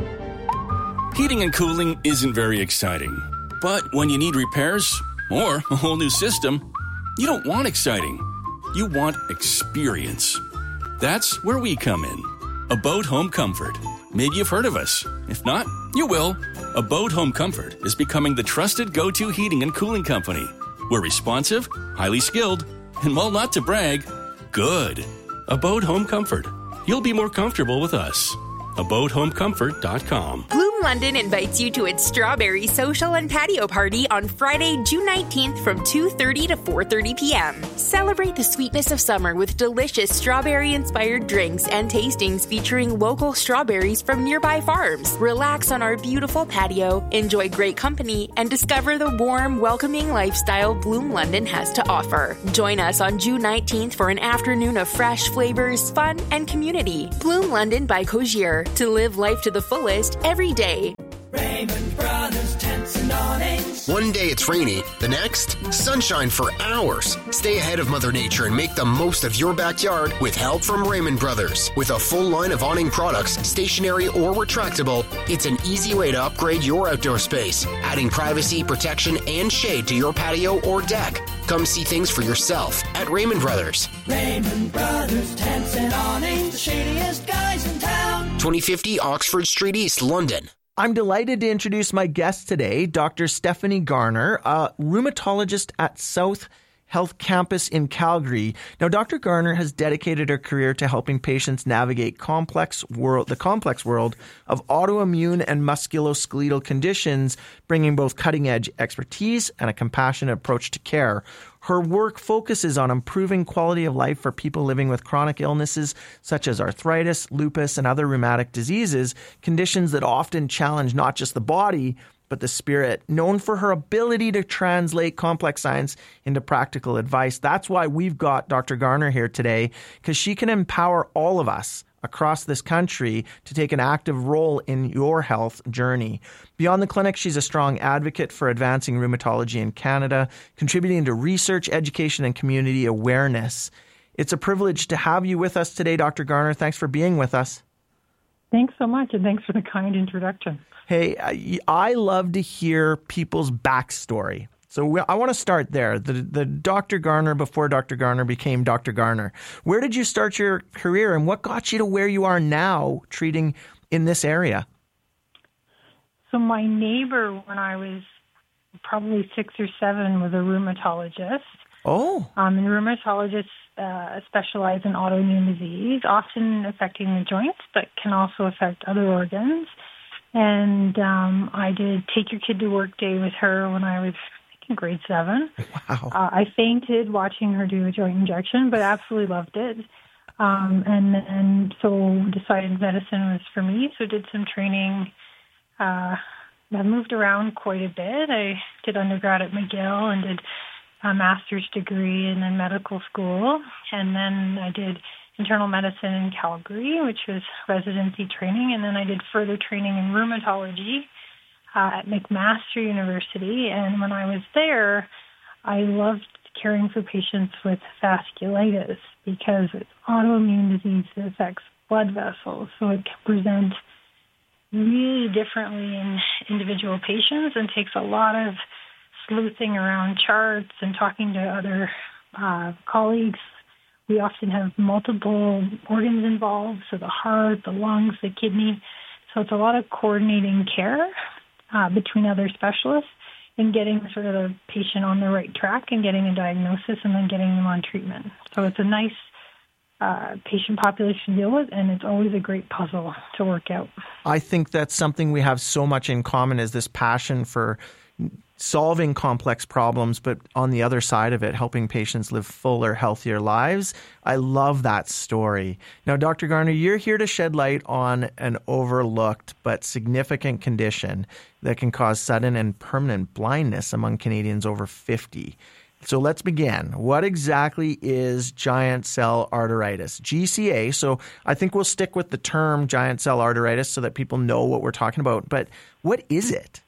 Heating and cooling isn't very exciting. But when you need repairs or a whole new system, you don't want exciting. You want experience. That's where we come in. Abode Home Comfort. Maybe you've heard of us. If not, you will. Abode Home Comfort is becoming the trusted go-to heating and cooling company. We're responsive, highly skilled, and while not to brag, good. Abode Home Comfort. You'll be more comfortable with us. abode home comfort dot com. Blue London invites you to its Strawberry Social and Patio Party on Friday, June nineteenth from two thirty to four thirty p.m. Celebrate the sweetness of summer with delicious strawberry-inspired drinks and tastings featuring local strawberries from nearby farms. Relax on our beautiful patio, enjoy great company, and discover the warm, welcoming lifestyle Bloom London has to offer. Join us on June nineteenth for an afternoon of fresh flavors, fun, and community. Bloom London by Cogier, to live life to the fullest every day. Raymond Brothers Tents and Awnings. One day it's rainy, the next, sunshine for hours. Stay ahead of Mother Nature and make the most of your backyard with help from Raymond Brothers. With a full line of awning products, stationary or retractable, it's an easy way to upgrade your outdoor space, adding privacy, protection, and shade to your patio or deck. Come see things for yourself at Raymond Brothers. Raymond Brothers Tents and Awnings, the shadiest guys in town. twenty fifty Oxford Street East, London. I'm delighted to introduce my guest today, Doctor Stephanie Garner, a rheumatologist at South Health Campus in Calgary. Now, Doctor Garner has dedicated her career to helping patients navigate complex world, the complex world of autoimmune and musculoskeletal conditions, bringing both cutting-edge expertise and a compassionate approach to care. Her work focuses on improving quality of life for people living with chronic illnesses such as arthritis, lupus, and other rheumatic diseases, conditions that often challenge not just the body, but the spirit. Known for her ability to translate complex science into practical advice. That's why we've got Doctor Garner here today, because she can empower all of us across this country to take an active role in your health journey. Beyond the clinic, she's a strong advocate for advancing rheumatology in Canada, contributing to research, education, and community awareness. It's a privilege to have you with us today, Doctor Garner. Thanks for being with us. Thanks so much, and thanks for the kind introduction. Hey, I love to hear people's backstory. So I want to start there. The the Doctor Garner before Doctor Garner became Doctor Garner. Where did you start your career, and what got you to where you are now treating in this area? So my neighbor, when I was probably six or seven, was a rheumatologist. Oh. Um, and rheumatologists uh, specialize in autoimmune disease, often affecting the joints, but can also affect other organs. And um, I did Take Your Kid to Work Day with her when I was in grade seven. Wow. Uh, I fainted watching her do a joint injection, but absolutely loved it. Um, and and so decided medicine was for me. So did some training. Uh, I moved around quite a bit. I did undergrad at McGill and did a master's degree and then medical school. And then I did internal medicine in Calgary, which was residency training. And then I did further training in rheumatology uh, at McMaster University. And when I was there, I loved caring for patients with vasculitis because it's autoimmune disease that affects blood vessels. So it can present really differently in individual patients and takes a lot of sleuthing around charts and talking to other uh, colleagues. We often have multiple organs involved, so the heart, the lungs, the kidney. So it's a lot of coordinating care uh, between other specialists and getting sort of the patient on the right track and getting a diagnosis and then getting them on treatment. So it's a nice uh, patient population to deal with, and it's always a great puzzle to work out. I think that's something we have so much in common, is this passion for solving complex problems, but on the other side of it, helping patients live fuller, healthier lives. I love that story. Now, Doctor Garner, you're here to shed light on an overlooked but significant condition that can cause sudden and permanent blindness among Canadians over fifty. So let's begin. What exactly is giant cell arteritis? G C A. So I think we'll stick with the term giant cell arteritis so that people know what we're talking about. But what is it?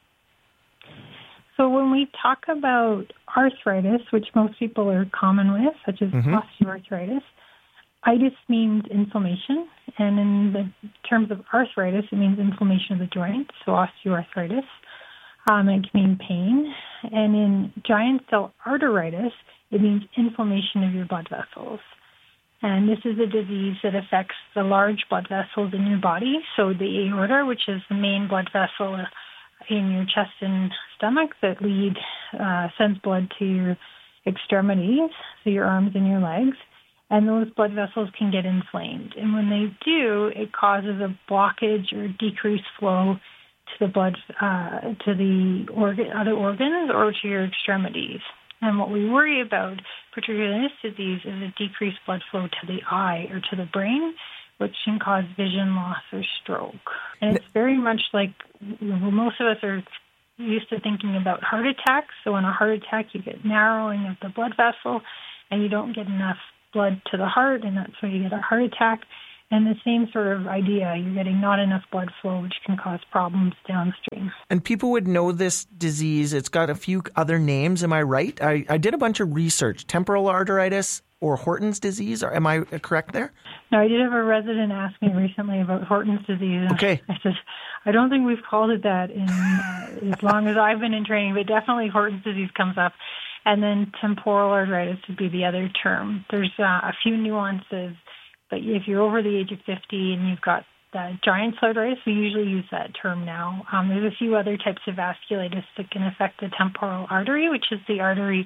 So when we talk about arthritis, which most people are common with, such as mm-hmm. osteoarthritis, itis means inflammation. And in the terms of arthritis, it means inflammation of the joints, so osteoarthritis. Um, it can mean pain. And in giant cell arteritis, it means inflammation of your blood vessels. And this is a disease that affects the large blood vessels in your body, so the aorta, which is the main blood vessel in your chest and stomach that lead, uh, sends blood to your extremities, so your arms and your legs, and those blood vessels can get inflamed. And when they do, it causes a blockage or decreased flow to the blood uh, to the organ, other organs or to your extremities. And what we worry about, particularly in this disease, is a decreased blood flow to the eye or to the brain, which can cause vision loss or stroke. And it's very much like most of us are used to thinking about heart attacks. So in a heart attack, you get narrowing of the blood vessel, and you don't get enough blood to the heart, and that's why you get a heart attack. And the same sort of idea, you're getting not enough blood flow, which can cause problems downstream. And people would know this disease. It's got a few other names. Am I right? I, I did a bunch of research. Temporal arteritis or Horton's disease. Or am I correct there? No, I did have a resident ask me recently about Horton's disease. Okay. I said, I don't think we've called it that in uh, as long as I've been in training, but definitely Horton's disease comes up. And then temporal arteritis would be the other term. There's uh, a few nuances. But if you're over the age of fifty and you've got uh, giant cell arteritis, we usually use that term now. Um, there's a few other types of vasculitis that can affect the temporal artery, which is the artery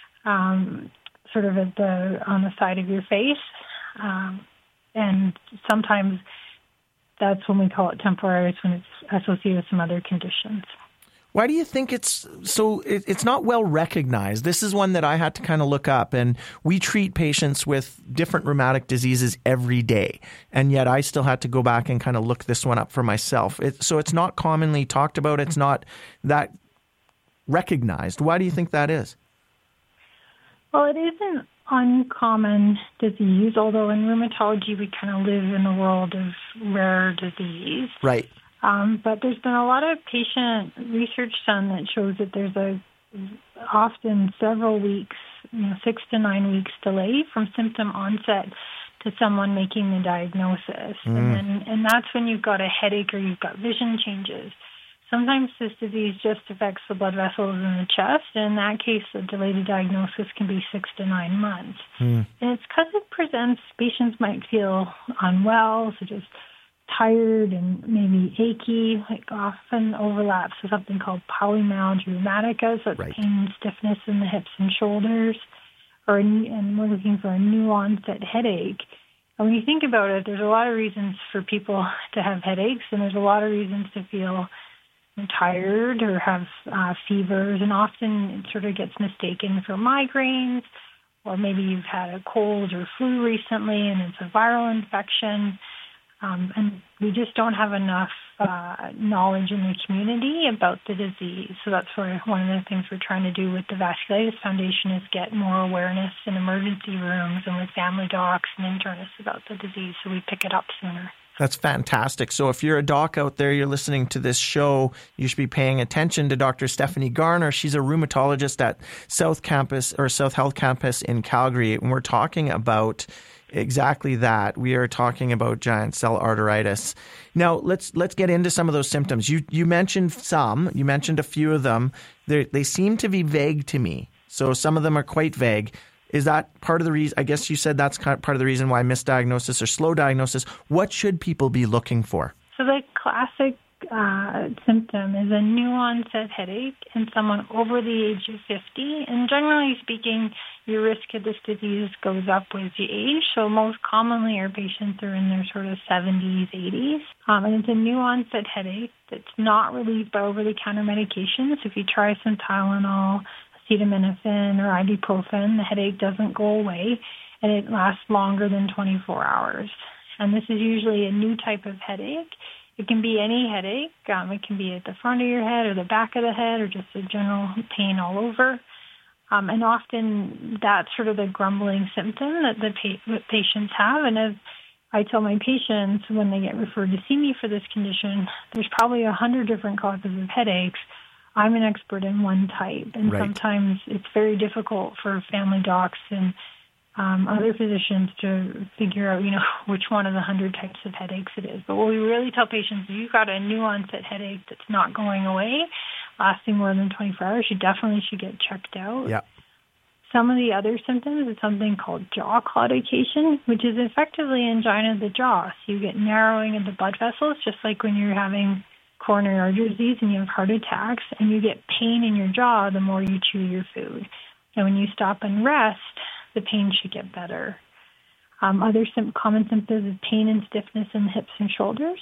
um, sort of at the on the side of your face. Um, and sometimes that's when we call it temporal arteritis, when it's associated with some other conditions. Why do you think it's so, it, it's not well recognized? This is one that I had to kind of look up, and we treat patients with different rheumatic diseases every day. And yet I still had to go back and kind of look this one up for myself. It, so it's not commonly talked about. It's not that recognized. Why do you think that is? Well, it is an uncommon disease, although in rheumatology we kind of live in a world of rare disease. Right. Um, but there's been a lot of patient research done that shows that there's a often several weeks, you know, six to nine weeks delay from symptom onset to someone making the diagnosis. Mm. And then, and that's when you've got a headache or you've got vision changes. Sometimes this disease just affects the blood vessels in the chest, and in that case, the delayed diagnosis can be six to nine months. Mm. And it's because it presents, patients might feel unwell, so just tired and maybe achy, like often overlaps with something called polymyalgia rheumatica, so it's right. pain and stiffness in the hips and shoulders, or and we're looking for a new onset headache. And when you think about it, there's a lot of reasons for people to have headaches, and there's a lot of reasons to feel tired or have uh, fevers, and often it sort of gets mistaken for migraines, or maybe you've had a cold or flu recently and it's a viral infection. Um, and we just don't have enough uh, knowledge in the community about the disease. So that's where one of the things we're trying to do with the Vasculitis Foundation is get more awareness in emergency rooms and with family docs and internists about the disease, so we pick it up sooner. That's fantastic. So if you're a doc out there, you're listening to this show, you should be paying attention to Doctor Stephanie Garner. She's a rheumatologist at South Campus or South Health Campus in Calgary. And we're talking about exactly that. We are talking about giant cell arteritis. Now, let's let's get into some of those symptoms. You you mentioned some. You mentioned a few of them. They they seem to be vague to me. So some of them are quite vague. Is that part of the reason? I guess you said that's kind of part of the reason why misdiagnosis or slow diagnosis. What should people be looking for? So the classic uh, symptom is a new onset headache in someone over the age of fifty. And generally speaking, your risk of this disease goes up with the age. So most commonly, our patients are in their sort of seventies, eighties. Um, and it's a new onset headache that's not relieved by over-the-counter medications. If you try some Tylenol, acetaminophen, or ibuprofen, the headache doesn't go away, and it lasts longer than twenty-four hours. And this is usually a new type of headache. It can be any headache. Um, it can be at the front of your head or the back of the head, or just a general pain all over. Um, and often that's sort of the grumbling symptom that the pa- patients have. And as I tell my patients when they get referred to see me for this condition, there's probably a hundred different causes of headaches. I'm an expert in one type, and right. sometimes it's very difficult for family docs and um, other physicians to figure out, you know, which one of the hundred types of headaches it is. But what we really tell patients is, you've got a new onset headache that's not going away, lasting more than twenty-four hours, you definitely should get checked out. Yeah. Some of the other symptoms is something called jaw claudication, which is effectively angina of the jaw. So you get narrowing of the blood vessels, just like when you're having coronary artery disease and you have heart attacks, and you get pain in your jaw the more you chew your food. And when you stop and rest, the pain should get better. Um, other sim- common symptoms is pain and stiffness in the hips and shoulders.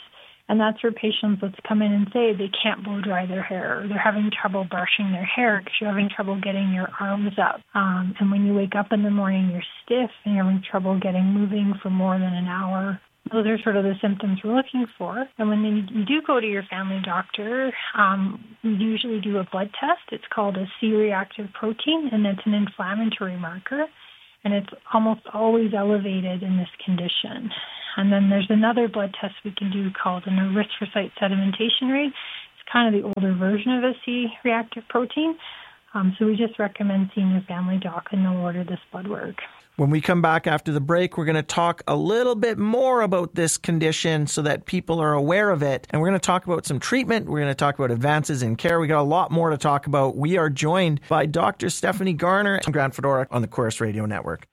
And that's where patients let's come in and say they can't blow dry their hair, or they're having trouble brushing their hair because you're having trouble getting your arms up. Um, and when you wake up in the morning, you're stiff and you're having trouble getting moving for more than an hour. Those are sort of the symptoms we're looking for. And when you do go to your family doctor, um, we usually do a blood test. It's called a C-reactive protein, and it's an inflammatory marker. And it's almost always elevated in this condition. And then there's another blood test we can do called an erythrocyte sedimentation rate. It's kind of the older version of a C-reactive protein. Um, so we just recommend seeing your family doc, and they'll order this blood work. When we come back after the break, we're going to talk a little bit more about this condition so that people are aware of it. And we're going to talk about some treatment. We're going to talk about advances in care. We got a lot more to talk about. We are joined by Doctor Stephanie Garner and Grant Fedora on the Corus Radio Network.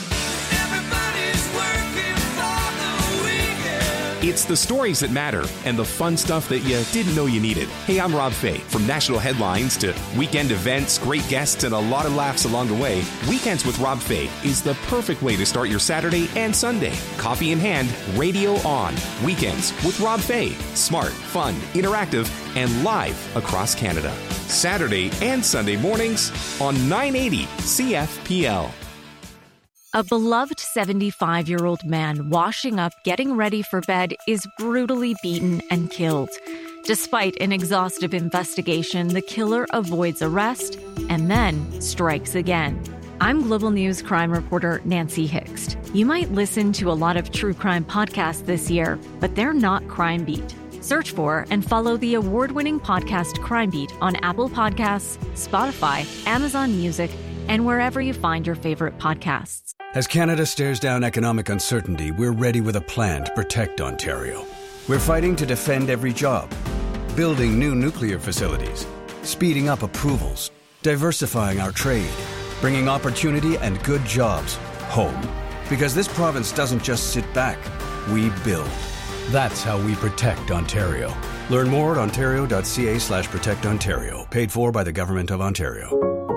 It's the stories that matter and the fun stuff that you didn't know you needed. Hey, I'm Rob Fay. From national headlines to weekend events, great guests, and a lot of laughs along the way, Weekends with Rob Fay is the perfect way to start your Saturday and Sunday. Coffee in hand, radio on. Weekends with Rob Fay. Smart, fun, interactive, and live across Canada. Saturday and Sunday mornings on nine eighty C F P L. A beloved seventy-five-year-old man washing up, getting ready for bed, is brutally beaten and killed. Despite an exhaustive investigation, the killer avoids arrest and then strikes again. I'm Global News crime reporter Nancy Hixt. You might listen to a lot of true crime podcasts this year, but they're not Crime Beat. Search for and follow the award-winning podcast Crime Beat on Apple Podcasts, Spotify, Amazon Music, and wherever you find your favorite podcasts. As Canada stares down economic uncertainty, we're ready with a plan to protect Ontario. We're fighting to defend every job, building new nuclear facilities, speeding up approvals, diversifying our trade, bringing opportunity and good jobs home. Because this province doesn't just sit back, we build. That's how we protect Ontario. Learn more at ontario.ca slash protect Ontario. Paid for by the Government of Ontario.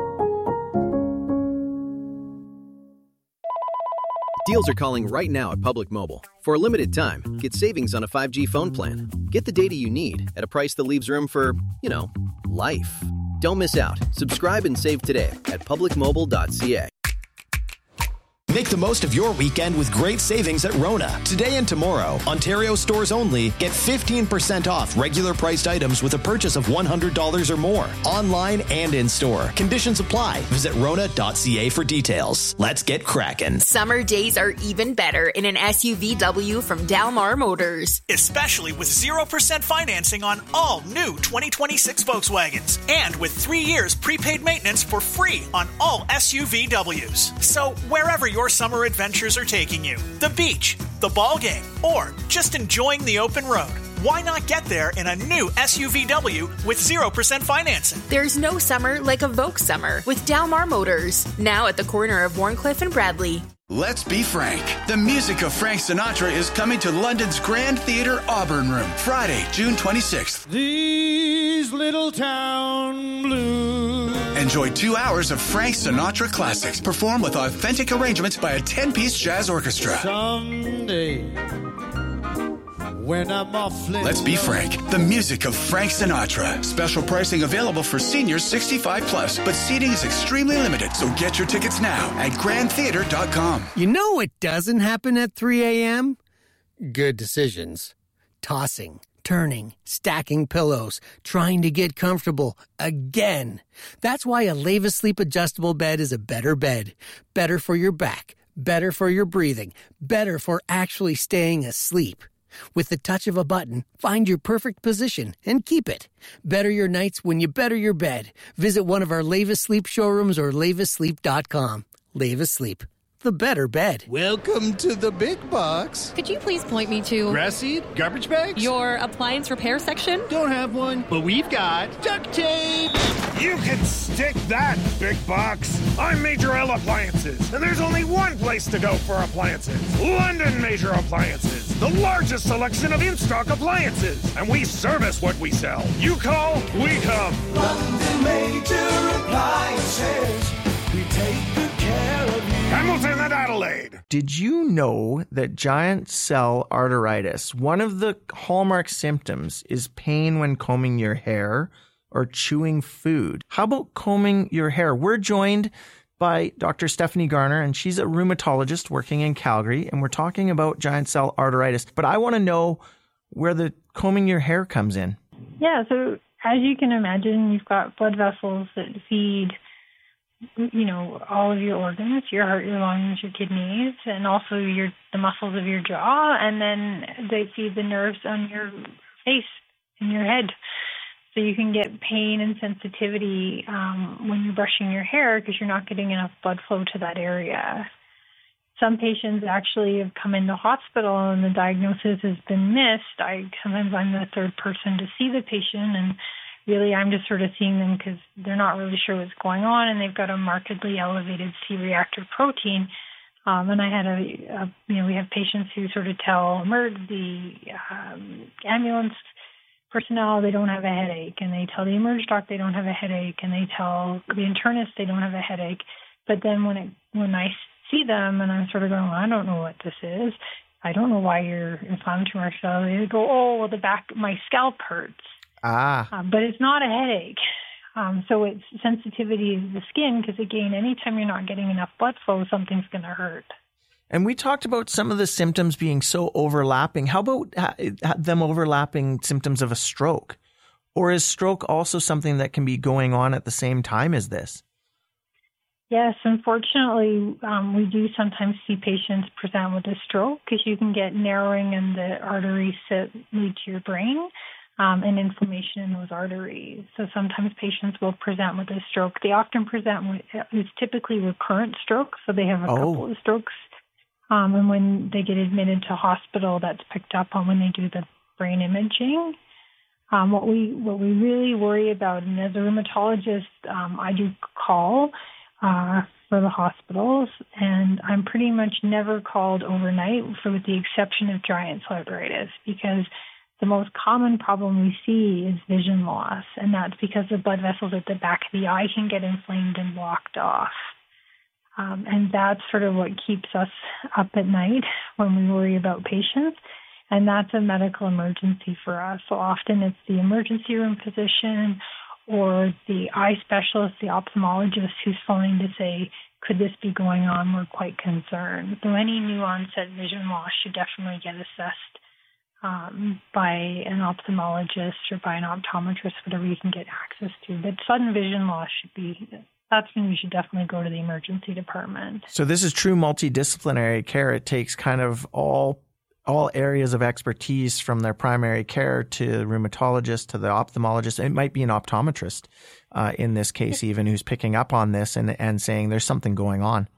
Deals are calling right now at Public Mobile. For a limited time, get savings on a five G phone plan. Get the data you need at a price that leaves room for, you know, life. Don't miss out. Subscribe and save today at public mobile dot c a. Make the most of your weekend with great savings at Rona. Today and tomorrow, Ontario stores only, get fifteen percent off regular priced items with a purchase of one hundred dollars or more. Online and in-store. Conditions apply. Visit rona dot c a for details. Let's get cracking. Summer days are even better in an S U V W from Dalmar Motors. Especially with zero percent financing on all new twenty twenty-six Volkswagens. And with three years prepaid maintenance for free on all S U V Ws. So wherever your summer adventures are taking you, the beach, the ball game, or just enjoying the open road, why not get there in a new S U V W with zero percent financing? There's no summer like a Volks summer with Dalmar Motors. Now at the corner of Warncliffe and Bradley. Let's be frank. The music of Frank Sinatra is coming to London's Grand Theatre Auburn Room, Friday, June twenty-sixth. These little town blues. Enjoy two hours of Frank Sinatra classics, performed with authentic arrangements by a ten-piece jazz orchestra. Someday, when I'm awfully Let's be frank. The music of Frank Sinatra. Special pricing available for seniors sixty-five plus, but seating is extremely limited, so get your tickets now at grand theatre dot com. You know what doesn't happen at three a.m.? Good decisions. Tossing, turning, stacking pillows, trying to get comfortable again. That's why a Leva Sleep adjustable bed is a better bed. Better for your back, better for your breathing, better for actually staying asleep. With the touch of a button, find your perfect position and keep it. Better your nights when you better your bed. Visit one of our Leva Sleep showrooms or leva sleep dot com. Leva Sleep, the better bed. Welcome to the big box. Could you please point me to... Grass seed? Garbage bags? Your appliance repair section? Don't have one, but we've got duct tape. You can stick that, big box. I'm Major L Appliances, and there's only one place to go for appliances. London Major Appliances, the largest selection of in-stock appliances. And we service what we sell. You call, we come. London Major Appliances. We take good care of you. And Hamilton and Adelaide. Did you know that giant cell arteritis, one of the hallmark symptoms is pain when combing your hair or chewing food? How about combing your hair? We're joined by Doctor Stephanie Garner, and she's a rheumatologist working in Calgary, and we're talking about giant cell arteritis. But I want to know where the combing your hair comes in. Yeah, so as you can imagine, you've got blood vessels that feed, you know, all of your organs, your heart, your lungs, your kidneys, and also your the muscles of your jaw, and then they feed the nerves on your face and your head. So you can get pain and sensitivity um, when you're brushing your hair because you're not getting enough blood flow to that area. Some patients actually have come into hospital and the diagnosis has been missed. I sometimes I'm the third person to see the patient, and really I'm just sort of seeing them because they're not really sure what's going on, and they've got a markedly elevated C-reactive protein. Um, and I had a, a, you know, we have patients who sort of tell Emerge, the um, ambulance personnel, they don't have a headache, and they tell the Emerge doc they don't have a headache, and they tell the internist they don't have a headache. But then when it when I see them and I'm sort of going, well, I don't know what this is. I don't know why you're inflammatory. So they go, oh, well, the back, my scalp hurts. Ah. Uh, but it's not a headache. Um, so it's sensitivity of the skin because, again, anytime you're not getting enough blood flow, something's going to hurt. And we talked about some of the symptoms being so overlapping. How about them overlapping symptoms of a stroke? Or is stroke also something that can be going on at the same time as this? Yes, unfortunately, um, we do sometimes see patients present with a stroke because you can get narrowing in the arteries that lead to your brain um, and inflammation in those arteries. So sometimes patients will present with a stroke. They often present with, it's typically recurrent stroke, so they have a oh. couple of strokes. Um, and when they get admitted to hospital, that's picked up on when they do the brain imaging. Um, what we what we really worry about, and as a rheumatologist, um, I do call Uh, for the hospitals, and I'm pretty much never called overnight, for with the exception of giant cell arteritis, because the most common problem we see is vision loss, and that's because the blood vessels at the back of the eye can get inflamed and blocked off. Um, and that's sort of what keeps us up at night when we worry about patients, and that's a medical emergency for us. So often it's the emergency room physician or the eye specialist, the ophthalmologist, who's phoning to say, could this be going on? We're quite concerned. So any new onset vision loss should definitely get assessed um, by an ophthalmologist or by an optometrist, whatever you can get access to. But sudden vision loss should be, that's when you should definitely go to the emergency department. So this is true multidisciplinary care. It takes kind of all all areas of expertise, from their primary care to the rheumatologist to the ophthalmologist. It might be an optometrist uh, in this case even who's picking up on this and, and saying there's something going on.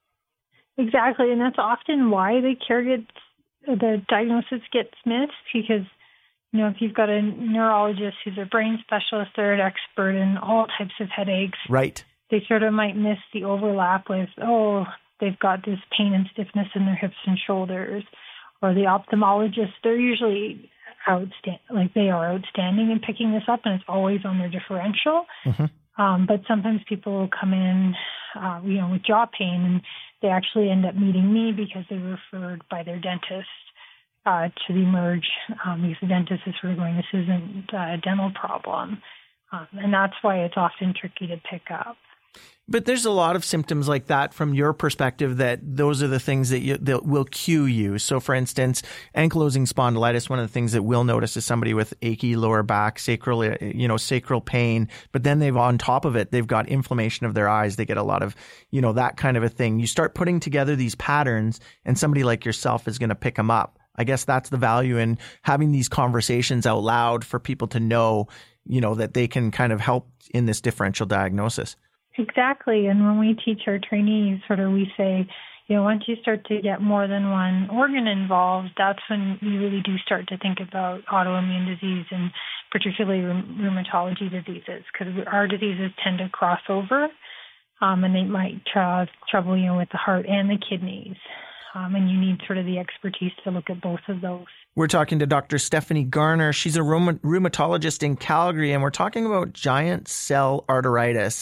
Exactly, and that's often why the care gets, the diagnosis gets missed, because, you know, if you've got a neurologist who's a brain specialist, they're an expert in all types of headaches. Right. They sort of might miss the overlap with, oh, they've got this pain and stiffness in their hips and shoulders. Or the ophthalmologist, they're usually outstanding, like they are outstanding in picking this up, and it's always on their differential. Mm-hmm. Um, but sometimes people will come in, uh, you know, with jaw pain, and they actually end up meeting me because they were referred by their dentist uh, to the Emerge, um, because the dentist is sort of going, this isn't a dental problem. Um, and that's why it's often tricky to pick up. But there's a lot of symptoms like that from your perspective that those are the things that, you, that will cue you. So, for instance, ankylosing spondylitis, one of the things that we'll notice is somebody with achy lower back, sacral, you know, sacral pain, but then they've, on top of it, they've got inflammation of their eyes. They get a lot of, you know, that kind of a thing. You start putting together these patterns, and somebody like yourself is going to pick them up. I guess that's the value in having these conversations out loud for people to know, you know, that they can kind of help in this differential diagnosis. Exactly. And when we teach our trainees, sort of we say, you know, once you start to get more than one organ involved, that's when you really do start to think about autoimmune disease and particularly rheumatology diseases, because our diseases tend to cross over, um, and they might cause trouble, you know, with the heart and the kidneys. Um, and you need sort of the expertise to look at both of those. We're talking to Doctor Stephanie Garner. She's a rheumatologist in Calgary, and we're talking about giant cell arteritis.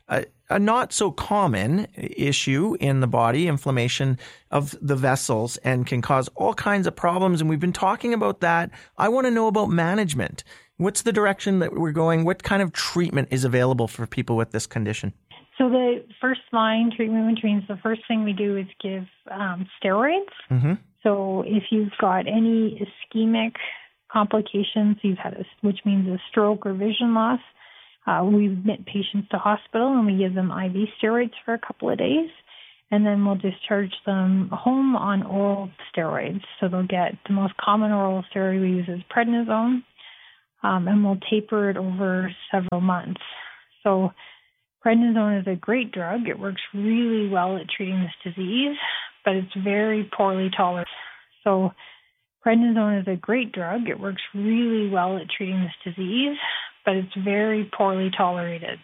a, a not so common issue in the body, inflammation of the vessels, and can cause all kinds of problems. And we've been talking about that. I want to know about management. What's the direction that we're going? What kind of treatment is available for people with this condition? So the first line treatment, which means the first thing we do is give um, steroids. Mm-hmm. So if you've got any ischemic complications, you've had a, which means a stroke or vision loss, uh, we admit patients to hospital and we give them I V steroids for a couple of days, and then we'll discharge them home on oral steroids. So they'll get the most common oral steroid we use is prednisone, um, and we'll taper it over several months. So prednisone is a great drug. It works really well at treating this disease, but it's very poorly tolerated. So prednisone is a great drug. It works really well at treating this disease, but it's very poorly tolerated.